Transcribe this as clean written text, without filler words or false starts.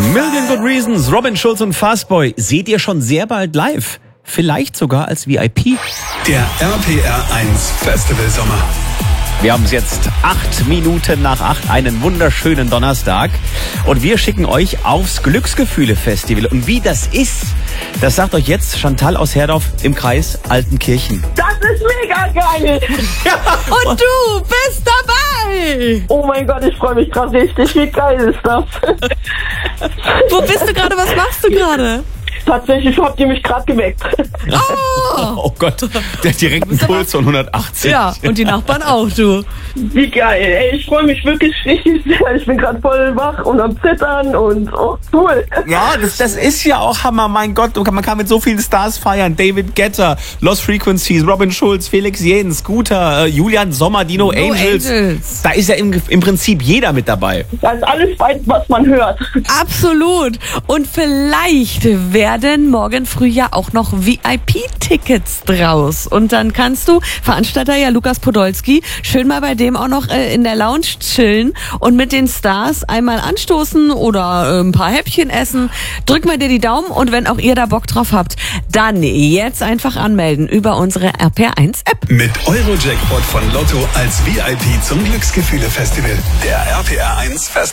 Million Good Reasons, Robin Schulz und Fastboy seht ihr schon sehr bald live. Vielleicht sogar als VIP. Der RPR1 Festival Sommer. Wir haben es jetzt 8 Minuten nach 8, einen wunderschönen Donnerstag. Und wir schicken euch aufs Glücksgefühle-Festival. Und wie das ist, das sagt euch jetzt Chantal aus Herdorf im Kreis Altenkirchen. Das ist mega geil! Und du bist dabei! Oh mein Gott, ich freue mich gerade richtig. Wie geil ist das? Wo bist du gerade? Was machst du gerade? Tatsächlich habt ihr mich gerade geweckt. Oh Gott, der hat direkt einen Puls von 180. Ja, und die Nachbarn auch, du. Wie geil. Ey, ich freue mich wirklich richtig sehr. Ich bin gerade voll wach und am Zittern und cool. Ja, das ist ja auch Hammer, mein Gott. Man kann mit so vielen Stars feiern. David Guetta, Lost Frequencies, Robin Schulz, Felix Jähn, Scooter, Julian Sommer, Dino Angels. Da ist ja im Prinzip jeder mit dabei. Das ist alles weit, was man hört. Absolut. Und vielleicht werden morgen früh ja auch noch VIP-Tickets draus. Und dann kannst du, Veranstalter ja Lukas Podolski, schön mal bei dem auch noch in der Lounge chillen und mit den Stars einmal anstoßen oder ein paar Häppchen essen. Drück mal dir die Daumen und wenn auch ihr da Bock drauf habt, dann jetzt einfach anmelden über unsere RPR1-App. Mit Eurojackpot von Lotto als VIP zum Glücksgefühle Festival. Der RPR1 Festival.